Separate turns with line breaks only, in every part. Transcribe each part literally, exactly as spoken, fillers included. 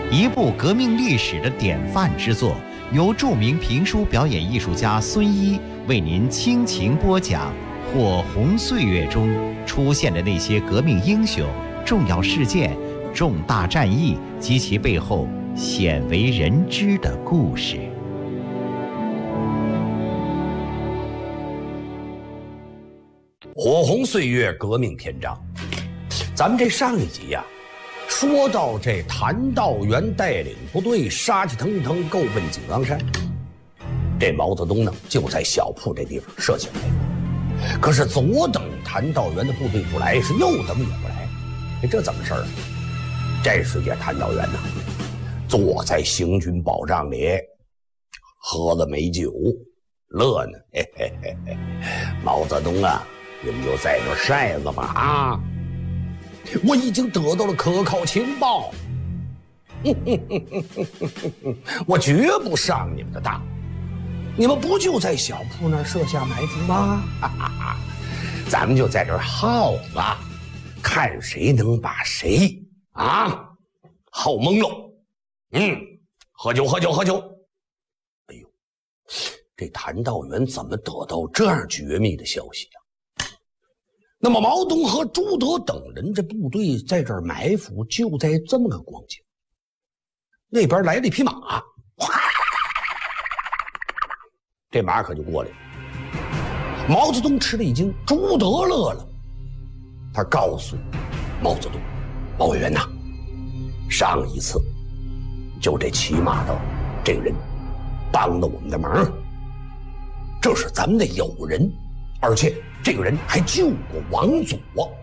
一部革命历史的典范之作，由著名评书表演艺术家孙一为您倾情播讲火红岁月中出现的那些革命英雄、重要事件、重大战役及其背后鲜为人知的故事。
火红岁月革命篇章，咱们这上一集呀、啊，说到这谭道源带领部队杀气腾腾够奔井冈山，这毛泽东呢就在小铺这地方设下来。可是左等谭道源的部队不来，是右等也不来，哎，这怎么事儿啊？这时间谭道源呢，坐在行军保障里，喝了美酒，乐呢。嘿嘿嘿嘿，毛泽东啊！你们就在这晒了吧啊！我已经得到了可靠情报，我绝不上你们的当。你们不就在小铺那儿设下埋伏吗？咱们就在这儿耗了，看谁能把谁啊耗懵了。嗯，喝酒喝酒喝酒。哎呦，这谭道源怎么得到这样绝密的消息啊？那么毛泽东和朱德等人这部队在这儿埋伏，就在这么个光景。那边来了一匹马，哗，这马可就过来了。毛泽东吃了一惊，朱德乐了，他告诉毛泽东：“毛委员呐，上一次就这骑马的这个人帮了我们的忙，这是咱们的友人，而且这个人还救过王佐。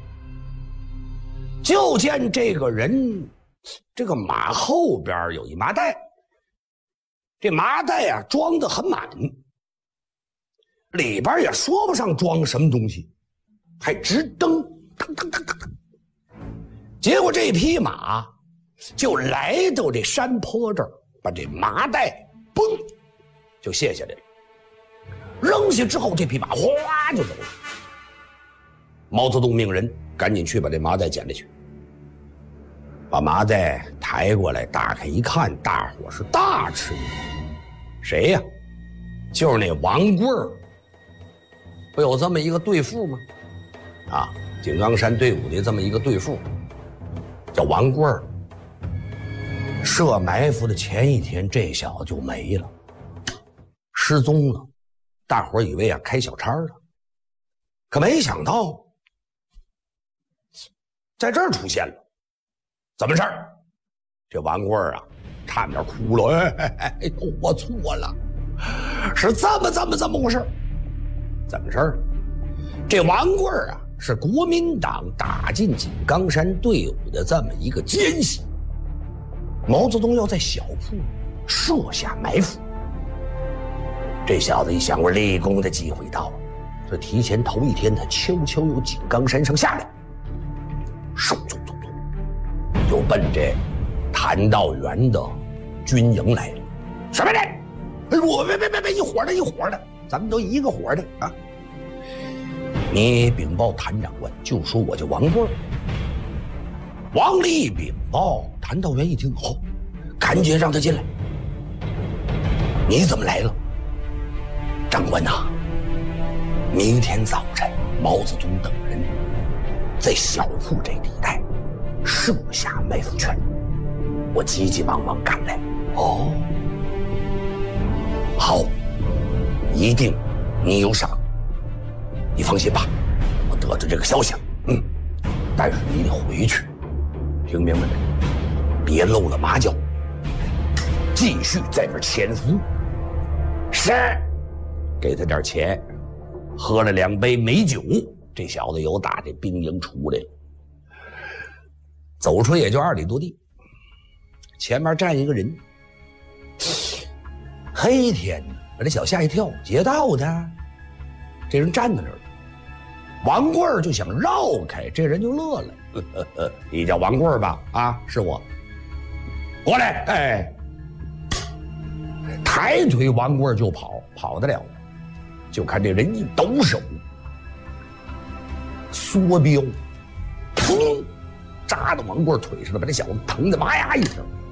就见这个人，这个马后边有一麻袋，这麻袋啊装得很满，里边也说不上装什么东西，还直蹬，腾腾腾腾腾。结果这匹马就来到这山坡这儿，把这麻袋嘣就卸下来了。扔下之后，这匹马哗就走了。毛泽东命人赶紧去把这麻袋捡了去，把麻袋抬过来，打开一看，大伙是大吃一惊。谁呀？就是那王贵儿。不有这么一个队副吗？啊，井冈山队伍的这么一个队副，叫王贵儿。设埋伏的前一天，这小子就没了，失踪了。大伙以为啊开小差了，可没想到在这儿出现了。怎么事儿？这王贵儿啊差点哭了，哎哎哎，我错了，是这么这么这么回事。怎么事儿？这王贵儿啊是国民党打进井冈山队伍的这么一个奸细，毛泽东要在小铺设下埋伏。这小子一想，我立功的机会到了，这提前头一天，他悄悄由井冈山上下来，嗖嗖嗖嗖，就奔这谭道源的军营来了。什么人？哎，我别别别别，一伙的，一伙的，咱们都一个伙的啊！你禀报谭长官，就说我叫王贵儿。王立禀报，谭道源一听，好、哦，赶紧让他进来。你怎么来了？长官呐，明天早晨毛泽东等人在小铺这地带设下埋伏圈，我急急忙忙赶来。哦，好，一定你有赏。你放心吧，我得知这个消息，嗯，但是你得回去，听明白没？别露了马脚，继续在这潜伏。是。给他点钱，喝了两杯美酒，这小子由打这兵营出来了，走出也就二里多地，前面站一个人，黑天呢，把这小吓一跳，劫道的，这人站在那儿，王贵儿就想绕开，这人就乐了，呵呵呵，你叫王贵儿吧？啊，是我，过来，哎，抬腿王贵儿就跑，跑得了。就看这人一抖手，缩镖，砰，扎到王贵儿腿上了，把这小子疼得妈呀一声。